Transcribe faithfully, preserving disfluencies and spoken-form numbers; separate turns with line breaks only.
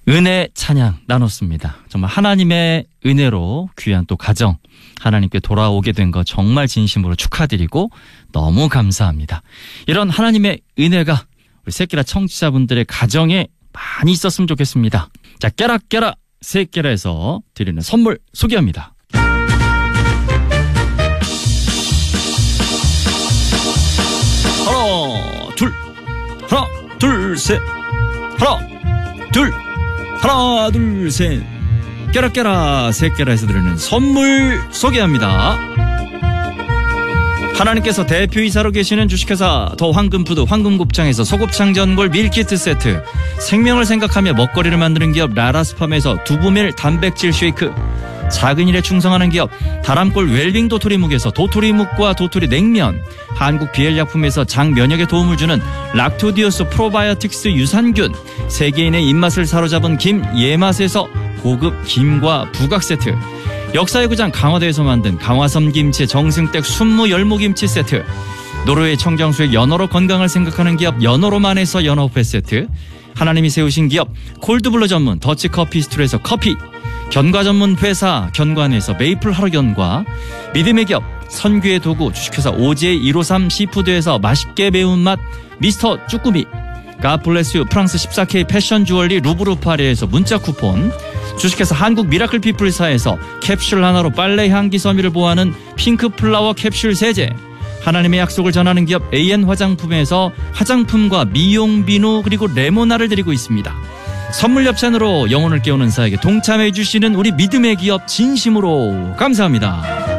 은혜 찬양 나눴습니다. 정말 하나님의 은혜로 귀한 또 가정 하나님께 돌아오게 된 거 정말 진심으로 축하드리고 너무 감사합니다. 이런 하나님의 은혜가 우리 새끼라 청취자분들의 가정에 많이 있었으면 좋겠습니다. 자, 깨라 깨라 새끼라에서 드리는 선물 소개합니다. 하나 둘 하나 둘 셋 하나 둘 하나 둘 셋 깨라 깨라 새끼라에서 드리는 선물 소개합니다. 하나님께서 대표이사로 계시는 주식회사 더 황금푸드 황금곱창에서 소곱창 전골 밀키트 세트, 생명을 생각하며 먹거리를 만드는 기업 라라스팜에서 두부밀 단백질 쉐이크, 작은 일에 충성하는 기업 다람골 웰빙 도토리묵에서 도토리묵과 도토리 냉면, 한국 비엘약품에서 장 면역에 도움을 주는 락토디오스 프로바이오틱스 유산균, 세계인의 입맛을 사로잡은 김 예맛에서 고급 김과 부각 세트, 역사의 구장 강화도에서 만든 강화섬 김치 정승댁 순무 열무김치 세트, 노르웨이 청정수의 연어로 건강을 생각하는 기업 연어로만에서 연어회 세트, 하나님이 세우신 기업 콜드블루 전문 더치커피스트로에서 커피, 견과 전문 회사 견관에서 메이플 하루견과, 믿음의 기업 선규의 도구 주식회사 오지의 일오삼 시푸드에서 맛있게 매운맛 미스터 쭈꾸미, 가플레스유 프랑스 십사 케이 패션 주얼리 루브르 파리에서 문자 쿠폰, 주식회사 한국 미라클 피플사에서 캡슐 하나로 빨래 향기 섬유를 보호하는 핑크 플라워 캡슐 세제, 하나님의 약속을 전하는 기업 에이엔 화장품에서 화장품과 미용 비누 그리고 레모나를 드리고 있습니다. 선물 협찬으로 영혼을 깨우는 사에게 동참해 주시는 우리 믿음의 기업 진심으로 감사합니다.